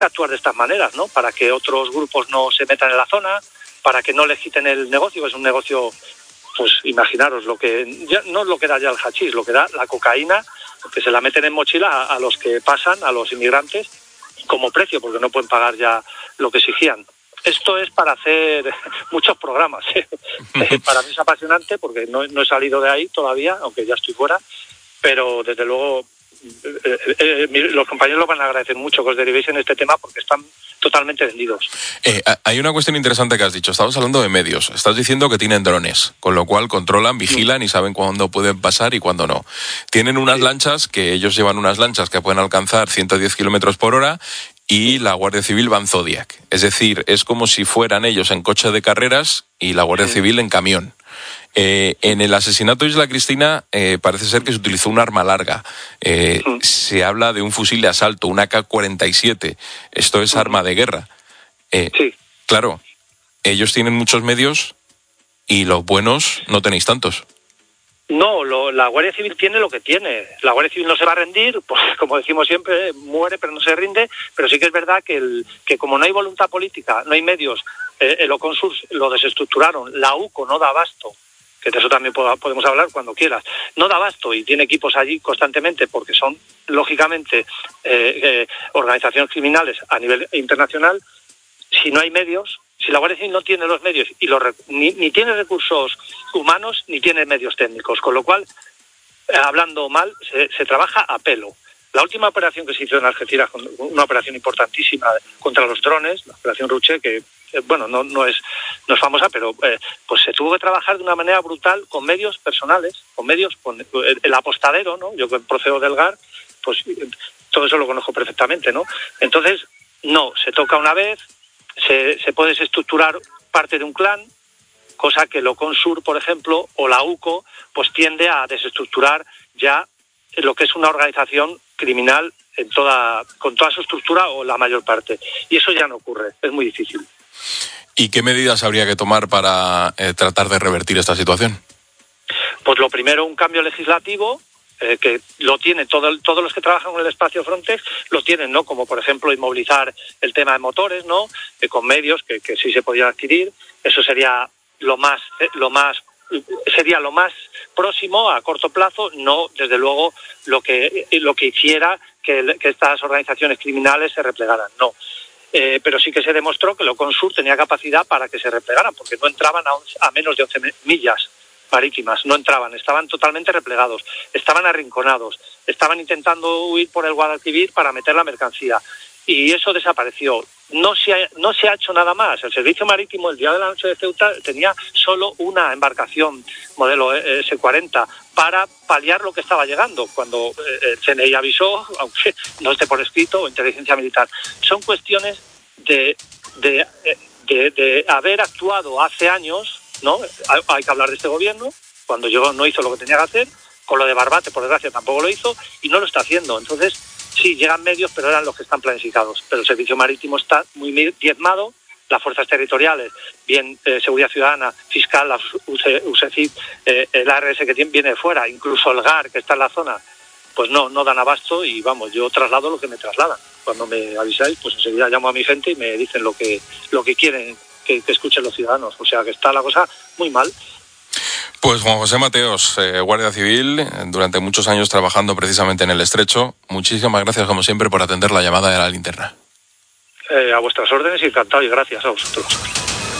actuar de estas maneras, ¿no? Para que otros grupos no se metan en la zona, para que no les quiten el negocio, que es un negocio, pues imaginaros, lo que ya, no lo que da ya el hachís, lo que da la cocaína, que se la meten en mochila a los que pasan, a los inmigrantes, como precio, porque no pueden pagar ya lo que exigían. Esto es para hacer muchos programas. Para mí es apasionante porque no he salido de ahí todavía, aunque ya estoy fuera, pero desde luego los compañeros lo van a agradecer mucho que os derivéis en este tema porque están totalmente vendidos. Hay una cuestión interesante que has dicho. Estabas hablando de medios. Estás diciendo que tienen drones, con lo cual controlan, vigilan y saben cuándo pueden pasar y cuándo no. Tienen unas lanchas, que ellos llevan unas lanchas que pueden alcanzar 110 kilómetros por hora y la Guardia Civil va en Zodiac. Es decir, es como si fueran ellos en coche de carreras y la Guardia Civil en camión. En el asesinato de Isla Cristina parece ser que se utilizó un arma larga. Se habla de un fusil de asalto, un AK-47. Esto es arma de guerra. Sí. Claro, ellos tienen muchos medios y los buenos no tenéis tantos. No, la Guardia Civil tiene lo que tiene. La Guardia Civil no se va a rendir, pues como decimos siempre, muere pero no se rinde, pero sí que es verdad que como no hay voluntad política, no hay medios, el Oconsur lo desestructuraron, la UCO no da abasto, que de eso también podemos hablar cuando quieras, no da abasto y tiene equipos allí constantemente porque son, lógicamente, organizaciones criminales a nivel internacional. Si no hay medios, si la Guardia Civil no tiene los medios y ni tiene recursos humanos ni tiene medios técnicos, con lo cual, hablando mal, se trabaja a pelo. La última operación que se hizo en Algeciras, una operación importantísima contra los drones, la operación Ruche, que bueno, no es famosa, pero pues se tuvo que trabajar de una manera brutal con medios personales, con el apostadero, ¿no? Yo que procedo del GAR, pues todo eso lo conozco perfectamente, ¿no? Entonces, no, se toca una vez, se puede desestructurar parte de un clan, cosa que el Oconsur, por ejemplo, o la UCO, pues tiende a desestructurar ya lo que es una organización criminal con toda su estructura o la mayor parte. Y eso ya no ocurre, es muy difícil. ¿Y qué medidas habría que tomar para tratar de revertir esta situación? Pues lo primero, un cambio legislativo, que lo tienen todos los que trabajan en el espacio Frontex, lo tienen, ¿no? Como por ejemplo inmovilizar el tema de motores, ¿no? Con medios que sí se podían adquirir. Eso sería lo más próximo a corto plazo, no desde luego lo que hiciera que estas organizaciones criminales se replegaran, no. Pero sí que se demostró que el Oconsur tenía capacidad para que se replegaran, porque no entraban a menos de 11 millas marítimas, no entraban, estaban totalmente replegados, estaban arrinconados, estaban intentando huir por el Guadalquivir para meter la mercancía, y eso desapareció. No se ha hecho nada más. El servicio marítimo el día de la noche de Ceuta tenía solo una embarcación modelo S-40 para paliar lo que estaba llegando cuando el CNI avisó, aunque no esté por escrito, o inteligencia militar. Son cuestiones de haber actuado hace años, ¿no? Hay que hablar de este gobierno, cuando llegó no hizo lo que tenía que hacer, con lo de Barbate, por desgracia, tampoco lo hizo, y no lo está haciendo. Entonces, sí, llegan medios, pero eran los que están planificados. Pero el servicio marítimo está muy diezmado, las fuerzas territoriales, bien Seguridad Ciudadana, Fiscal, la USECID, el ARS que viene de fuera, incluso el GAR que está en la zona, pues no dan abasto y vamos, yo traslado lo que me trasladan. Cuando me avisáis, pues enseguida llamo a mi gente y me dicen lo que quieren que escuchen los ciudadanos. O sea que está la cosa muy mal. Pues Juan José Mateos, Guardia Civil, durante muchos años trabajando precisamente en el Estrecho. Muchísimas gracias, como siempre, por atender la llamada de La Linterna. A vuestras órdenes y encantado, y gracias a vosotros.